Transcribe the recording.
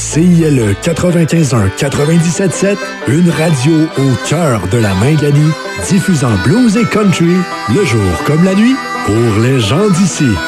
CILE 95.1 97.7, une radio au cœur de la Mingani, diffusant blues et country, le jour comme la nuit, pour les gens d'ici.